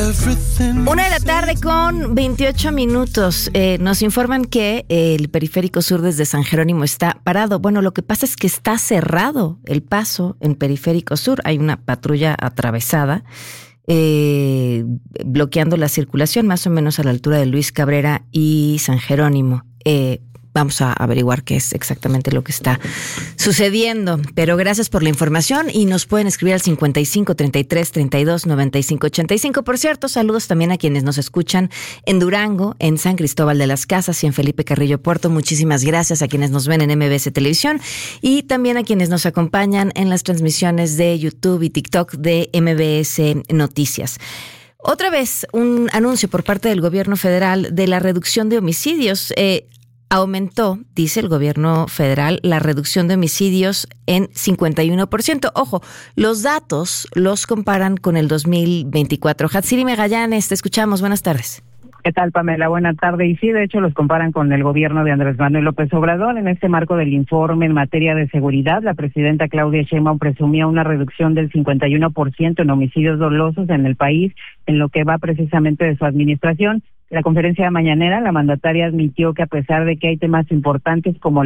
1:28 nos informan que el periférico sur desde San Jerónimo está parado. Bueno, lo que pasa es que está cerrado el paso en periférico sur. Hay una patrulla atravesada bloqueando la circulación más o menos a la altura de Luis Cabrera y San Jerónimo. Vamos a averiguar qué es exactamente lo que está sucediendo. Pero gracias por la información y nos pueden escribir al 5533329585. Por cierto, saludos también a quienes nos escuchan en Durango, en San Cristóbal de las Casas y en Felipe Carrillo Puerto. Muchísimas gracias a quienes nos ven en MBS Televisión y también a quienes nos acompañan en las transmisiones de YouTube y TikTok de MBS Noticias. Otra vez, un anuncio por parte del gobierno federal de la reducción de homicidios. Aumentó, dice el gobierno federal, la reducción de homicidios en 51%. Ojo, los datos los comparan con el 2024. Hatsiri Magallanes, te escuchamos. Buenas tardes. ¿Qué tal, Pamela? Buenas tardes. Y sí, de hecho, los comparan con el gobierno de Andrés Manuel López Obrador. En este marco del informe en materia de seguridad, la presidenta Claudia Sheinbaum presumía una reducción del 51% en homicidios dolosos en el país, en lo que va precisamente de su administración. En la conferencia mañanera, la mandataria admitió que a pesar de que hay temas importantes como